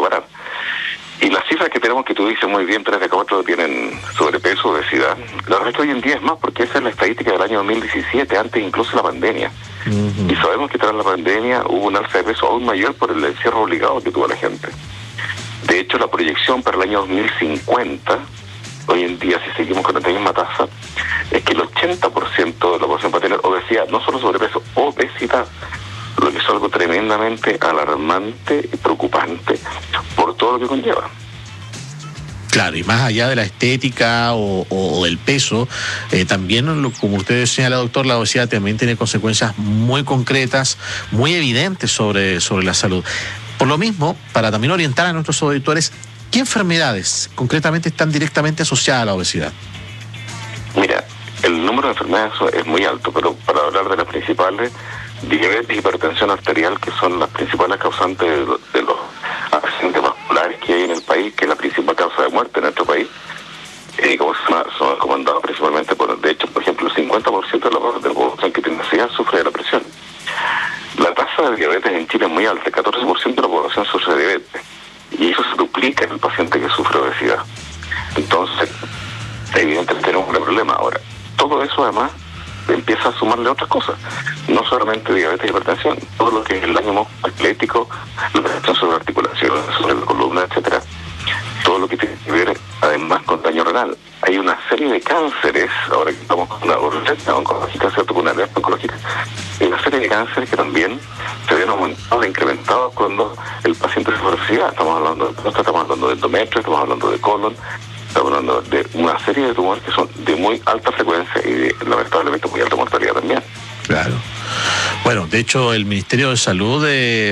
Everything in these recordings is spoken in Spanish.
pudiendo parar. Y las cifras que tenemos, que tú dices muy bien, 3 de 4 tienen sobrepeso, obesidad. La verdad es que hoy en día es más, porque esa es la estadística del año 2017, antes incluso de la pandemia. Y sabemos que tras la pandemia hubo un alza de peso aún mayor por el encierro obligado que tuvo la gente. De hecho, la proyección para el año 2050, hoy en día, si seguimos con esta misma tasa, es que el 80% de la población va a tener obesidad, no solo sobrepeso, obesidad, lo que es algo tremendamente alarmante y preocupante por todo lo que conlleva. Claro, y más allá de la estética o del peso, también, como usted señala, doctor, la obesidad también tiene consecuencias muy concretas, muy evidentes sobre la salud. Por lo mismo, para también orientar a nuestros auditores, ¿qué enfermedades concretamente están directamente asociadas a la obesidad? Mira, el número de enfermedades es muy alto, pero para hablar de las principales, diabetes y hipertensión arterial, que son las principales causantes de los accidentes vasculares que hay en el país, que es la principal causa de muerte en nuestro país, y como son comandados principalmente de hecho, por ejemplo, el 50% de la población que tiene obesidad sufre de la presión. La tasa de diabetes en Chile es muy alta, el 14% de la población sufre de diabetes, y eso se duplica en el paciente que sufre de obesidad. Entonces, evidentemente tenemos un problema. Ahora, todo eso además empieza a sumarle otras cosas, no solamente diabetes y hipertensión, todo lo que es el daño atlético, la presión sobre la articulación, sobre la columna, etcétera, todo lo que tiene que ver además con daño renal. Hay una serie de cánceres, ahora que estamos con una receta oncológica, ¿cierto?, con una alerta oncológica, hay una serie de cánceres que también se ven aumentados, incrementados cuando el paciente sufre obesidad. Estamos hablando de próstata, estamos hablando de endometrio, estamos hablando de colon, estamos hablando de una serie de tumores que son de muy alta frecuencia y de, lamentablemente, muy alta mortalidad también. Claro. Bueno, de hecho, el Ministerio de Salud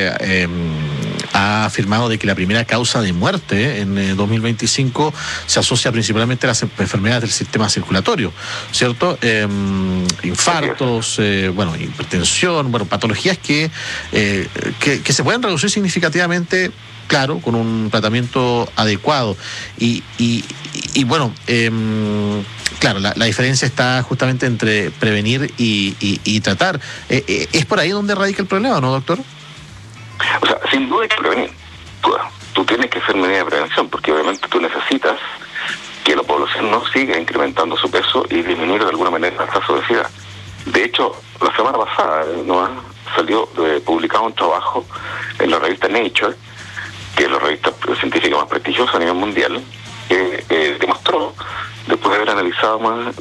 ha afirmado de que la primera causa de muerte en 2025 se asocia principalmente a las enfermedades del sistema circulatorio, ¿cierto? Infartos, hipertensión, patologías que se pueden reducir significativamente, claro, con un tratamiento adecuado. Claro, la diferencia está justamente entre prevenir y tratar. ¿Es por ahí donde radica el problema, no, doctor? O sea, sin duda hay que prevenir. Tú tienes que hacer medidas de prevención, porque obviamente tú necesitas que la población no siga incrementando su peso y disminuir de alguna manera la tasa de obesidad. De hecho, la semana pasada salió publicado un trabajo en la revista Nature, que es la revista científica más prestigiosa a nivel mundial, que demostró, después de haber analizado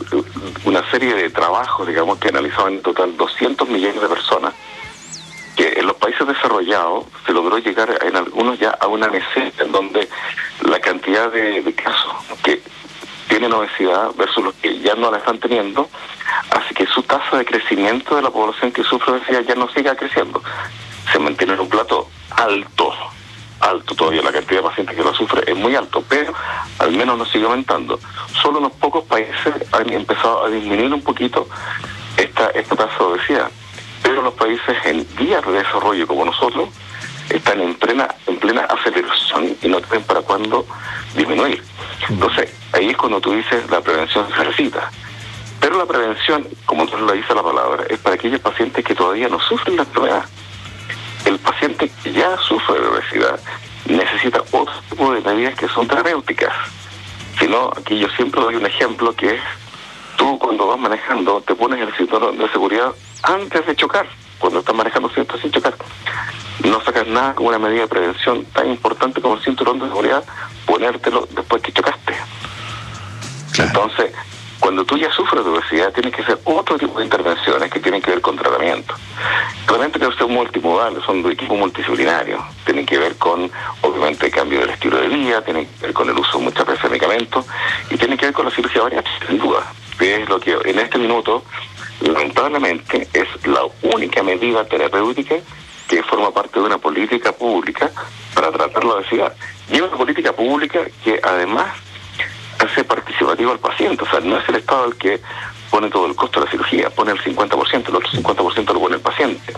una serie de trabajos, digamos, que analizaban en total 200 millones de personas, que en los países desarrollados se logró llegar en algunos ya a una meseta en donde la cantidad de casos que tienen obesidad versus los que ya no la están teniendo, así que su tasa de crecimiento de la población que sufre obesidad ya no siga creciendo, se mantiene en un plato alto todavía. La cantidad de pacientes que lo sufre es muy alto, pero al menos no sigue aumentando. Solo unos pocos países han empezado a disminuir un poquito esta tasa de obesidad, pero los países en vías de desarrollo como nosotros están en plena aceleración y no tienen para cuándo disminuir. Entonces, ahí es cuando tú dices la prevención se necesita. Pero la prevención, como entonces lo dice la palabra, es para aquellos pacientes que todavía no sufren la enfermedad. El paciente que ya sufre de obesidad necesita otro tipo de medidas que son terapéuticas. Si no, aquí yo siempre doy un ejemplo que es, tú cuando vas manejando te pones el cinturón de seguridad antes de chocar, cuando estás manejando sin chocar. No sacas nada como una medida de prevención tan importante como el cinturón de seguridad, ponértelo después que chocaste. Claro. Entonces, cuando tú ya sufres de obesidad, tienes que hacer otro tipo de intervenciones que tienen que ver con tratamiento. Tratamientos que son multimodales, son de equipo multidisciplinario. Tienen que ver con, obviamente, el cambio del estilo de vida, tienen que ver con el uso muchas veces de medicamentos, y tienen que ver con la cirugía bariátrica, sin duda. Que es lo que en este minuto, lamentablemente, es la única medida terapéutica que forma parte de una política pública para tratar la obesidad. Y es una política pública que además hace participativo al paciente. O sea, no es el Estado el que pone todo el costo de la cirugía, pone el 50%, el otro 50% lo pone el paciente.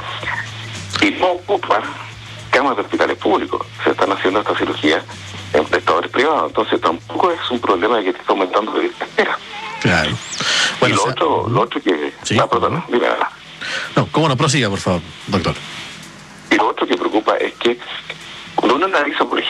Y no ocupa camas de hospitales públicos. Se están haciendo esta cirugía en prestadores privados. Entonces tampoco es un problema de que está aumentando de espera. Claro. Bueno, y lo otro que... ¿Sí? Perdón, dime. No, ¿cómo no? Prosiga, por favor, doctor. Y lo otro que preocupa es que cuando uno analiza, por ejemplo,